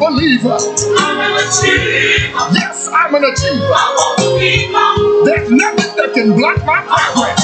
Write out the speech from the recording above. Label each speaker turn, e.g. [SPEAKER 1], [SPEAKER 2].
[SPEAKER 1] believer. I'm an achiever. Yes, I'm an achiever. I won't give up. There's nothing that can block my progress.